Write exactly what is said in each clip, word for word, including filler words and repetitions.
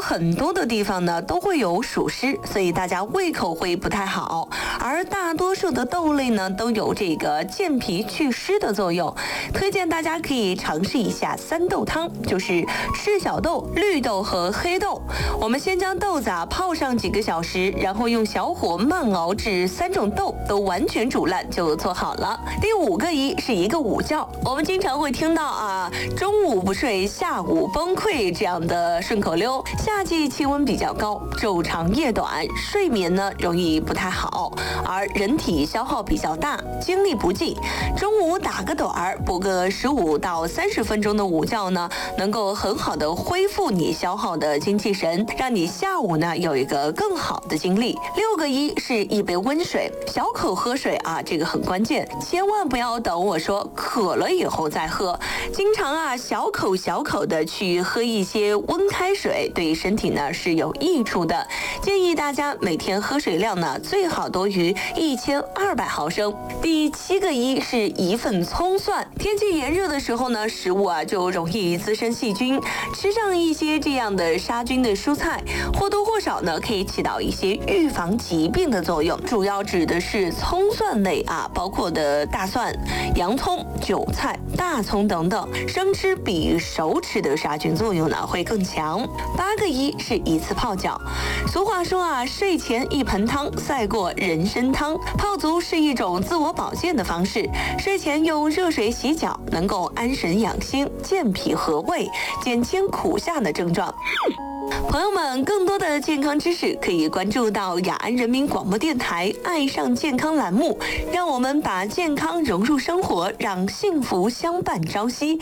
很多的地方呢都会有暑湿，所以大家胃口会不太好。而大多数的豆类呢都有这个健脾祛湿的作用，推荐大家可以尝试一下三豆汤，就是赤小豆、绿豆和黑豆。我们先将豆子啊泡上几个小时，然后用小火慢熬至三种豆都完全煮烂就做好了。第五个一是一个午觉，我们经常会听到啊中午不睡下午崩溃这样的顺口溜。夏季气温比较高，昼长夜短，睡眠呢容易不太好，而人体消耗比较大，精力不济。中午打个盹儿，补个十五到三十分钟的午觉呢，能够很好的恢复你消耗的精气神，让你下午呢有一个更好的精力。六个一是一杯温水，小口喝水啊，这个很关键，千万不要等我说渴了以后再喝。经常啊小口小口的去喝一些温开水，对身体呢是有益处的。建议大家每天喝水量呢最好多于一千二百毫升。第七个一是一份葱蒜。天气炎热的时候呢，食物啊就容易滋生细菌，吃上一些这样的杀菌的蔬菜，或多或少呢可以起到一些预防疾病的作用。主要指的是葱蒜类啊，包括的大蒜、洋葱、韭菜、大葱等等，生吃比熟吃的杀菌作用呢会更强。八个一是一次泡脚。俗话说啊，睡前一盆汤赛过人参汤，泡足是一种自我保健的方式。睡前用热水洗脚，能够安神养心、健脾和胃，减轻苦夏的症状。朋友们，更多的健康知识可以关注到雅安人民广播电台爱上健康栏目，让我们把健康融入生活，让幸福相伴朝夕。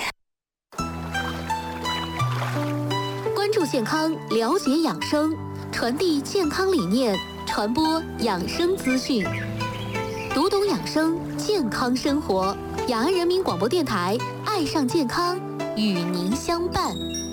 关注健康，了解养生，传递健康理念，传播养生资讯，读懂养生，健康生活。雅安人民广播电台爱上健康，与您相伴。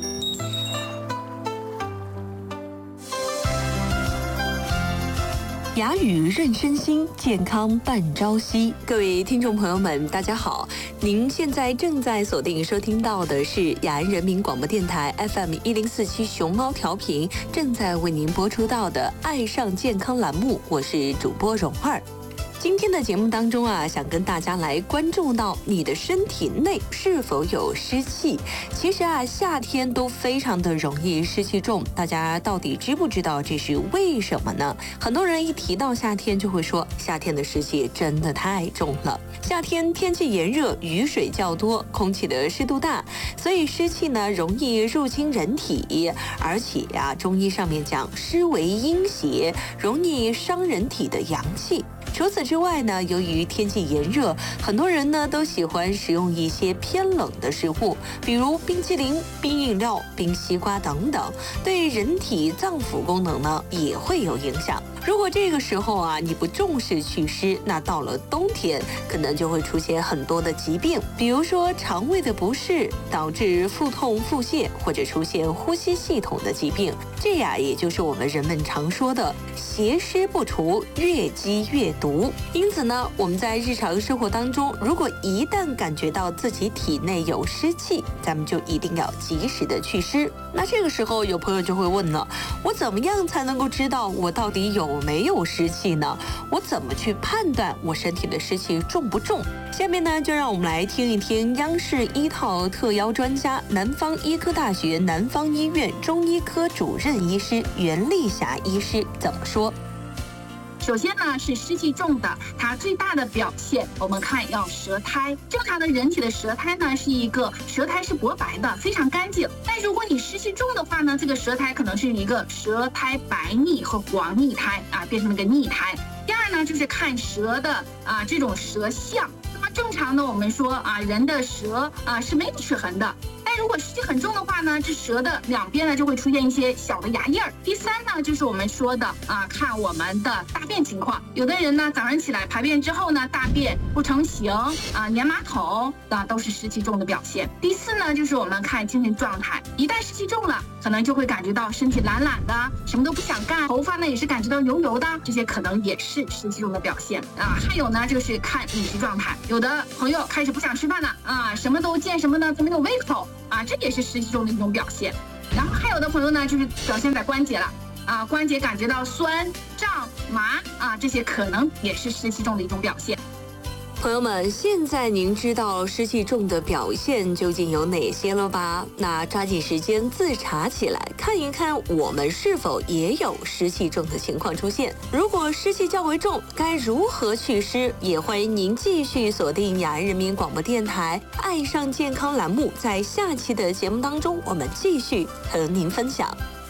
雅语润身心，健康伴朝夕。各位听众朋友们，大家好！您现在正在锁定收听到的是雅安人民广播电台 F M 一零四七熊猫调频，正在为您播出到的《爱上健康》栏目，我是主播蓉儿。今天的节目当中啊，想跟大家来关注到你的身体内是否有湿气。其实啊，夏天都非常的容易湿气重，大家到底知不知道这是为什么呢？很多人一提到夏天就会说，夏天的湿气真的太重了。夏天天气炎热，雨水较多，空气的湿度大，所以湿气呢容易入侵人体，而且啊，中医上面讲湿为阴邪，容易伤人体的阳气。除此之外呢，由于天气炎热，很多人呢都喜欢使用一些偏冷的食物，比如冰淇淋、冰饮料、冰西瓜等等，对人体脏腑功能呢也会有影响。如果这个时候啊你不重视祛湿，那到了冬天可能就会出现很多的疾病，比如说肠胃的不适，导致腹痛、腹泻，或者出现呼吸系统的疾病。这呀，也就是我们人们常说的邪湿不除，越积越毒。因此呢，我们在日常生活当中，如果一旦感觉到自己体内有湿气，咱们就一定要及时的祛湿。那这个时候有朋友就会问了，我怎么样才能够知道我到底有没有湿气呢？我怎么去判断我身体的湿气重不重？下面呢，就让我们来听一听央视一套特邀专家、南方医科大学南方医院中医科主任医师袁丽霞医师怎么说。 首先呢，是湿气重的，它最大的表现，我们看要舌苔。正常的人体的舌苔呢，是一个舌苔是薄白的，非常干净。但如果你湿气重的话呢，这个舌苔可能是一个舌苔白腻和黄腻苔啊，变成了个腻苔。第二呢，就是看舌的啊这种舌象。那么正常的我们说啊，人的舌啊是没有齿痕的。但如果湿气很重的话呢，这舌的两边呢就会出现一些小的牙印儿。第三呢，就是我们说的啊，看我们的大便情况。有的人呢，早上起来排便之后呢，大便不成形啊，粘马桶啊，都是湿气重的表现。第四呢，就是我们看精神状态，一旦湿气重了，可能就会感觉到身体懒懒的，什么都不想干，头发呢也是感觉到油油的，这些可能也是湿气重的表现啊。还有呢，就是看饮食状态，有的朋友开始不想吃饭了啊，什么都见什么呢都没有胃口。啊，这也是湿气重的一种表现。 然后还有的朋友呢，就是表现在关节了啊，关节感觉到酸、胀、麻啊，这些可能也是湿气重的一种表现。 朋友们，现在您知道湿气重的表现究竟有哪些了吧？那抓紧时间自查起来，看一看我们是否也有湿气重的情况出现。如果湿气较为重，该如何祛湿？也欢迎您继续锁定雅安人民广播电台《爱上健康》栏目，在下期的节目当中，我们继续和您分享。